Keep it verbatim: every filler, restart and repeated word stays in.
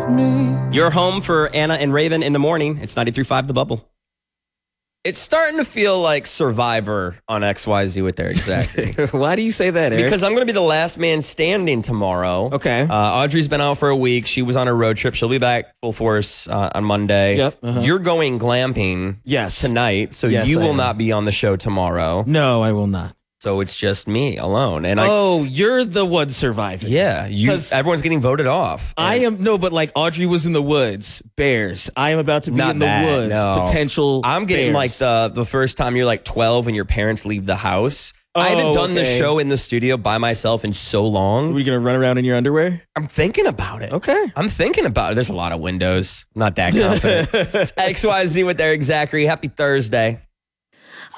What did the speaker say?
with me. You're home for Anna and Raven in the morning. It's ninety-three point five The Bubble. It's starting to feel like Survivor on X Y Z with Eric Zachary. Why do you say that, Eric? Because I'm going to be the last man standing tomorrow. Okay. Uh, Audrey's been out for a week. She was on a road trip. She'll be back full force uh, on Monday. Yep. Uh-huh. You're going glamping Yes. tonight, so Yes, you I will am. not be on the show tomorrow. No, I will not. So it's just me alone. And I, Oh, you're the one surviving. yeah, you. 'Cause Everyone's getting voted off. I am, no, but like Audrey was in the woods, bears. I am about to be Not in the that, woods, no. potential I'm getting bears. like the the first time you're like twelve and your parents leave the house. I haven't Oh, done the okay. show in the studio by myself in so Are long. we going to run around in your underwear? I'm thinking about it. Okay. I'm thinking about it. There's a lot of windows. Not that confident. It's X Y Z with Eric Zachary. Happy Thursday.